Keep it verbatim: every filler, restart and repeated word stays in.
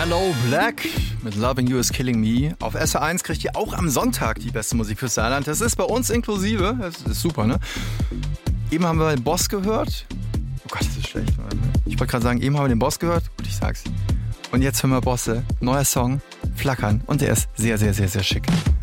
Aloe Blacc mit Loving You Is Killing Me. Auf S R eins kriegt ihr auch am Sonntag die beste Musik fürs Saarland. Das ist bei uns inklusive. Das ist super, ne? Eben haben wir den Boss gehört. Oh Gott, das ist schlecht. Ich wollte gerade sagen, eben haben wir den Boss gehört. Gut, ich sag's. Und jetzt hören wir Bosse. Neuer Song, Flackern. Und der ist sehr, sehr, sehr, sehr schick.